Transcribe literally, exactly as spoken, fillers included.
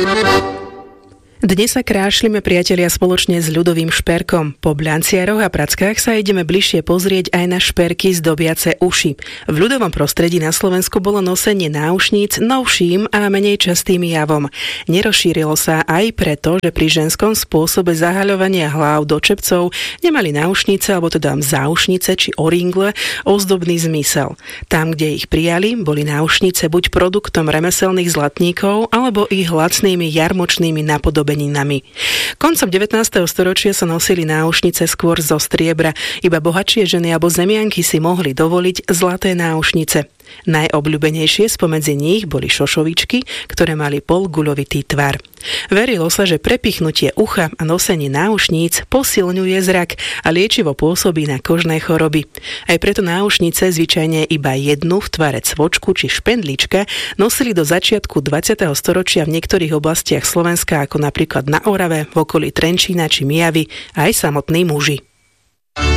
Dnes sa krášlime, priatelia, spoločne s ľudovým šperkom. Po Blanciaroch a Prackách sa ideme bližšie pozrieť aj na šperky zdobiace uši. V ľudovom prostredí na Slovensku bolo nosenie náušníc novším a menej častým javom. Nerozšírilo sa aj preto, že pri ženskom spôsobe zahaľovania hlav do čepcov nemali náušnice, alebo teda záušnice či oringle ozdobný zmysel. Tam, kde ich prijali, boli náušnice buď produktom remeselných zlatníkov, alebo ich lacnými jarmočnými napodobenými. Koncom devätnásteho storočia sa nosili náušnice skôr zo striebra, iba bohatšie ženy alebo zemianky si mohli dovoliť zlaté náušnice. Najobľúbenejšie spomedzi nich boli šošovičky, ktoré mali polguľovitý tvar. Verilo sa, že prepichnutie ucha a nosenie náušníc posilňuje zrak a liečivo pôsobí na kožné choroby. Aj preto náušnice, zvyčajne iba jednu v tvare cvočku či špendlička, nosili do začiatku dvadsiateho storočia v niektorých oblastiach Slovenska, ako napríklad na Orave, v okolí Trenčína či Mijavy, aj samotní muži.